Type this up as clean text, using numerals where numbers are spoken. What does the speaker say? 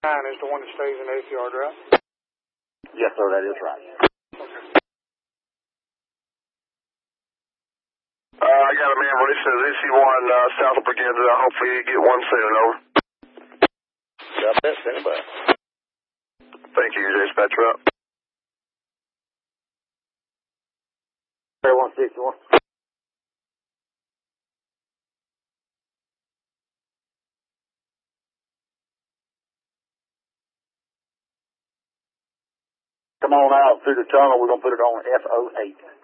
9 is the one that stays in the 8th yard, right? Yes, sir, that is right. I got a man releasing as EC1 south of Briganza. Hopefully you get one soon, over. Got that, stand by. Thank you, dispatcher up. 161. Come on out through the tunnel. We're going to put it on FO8.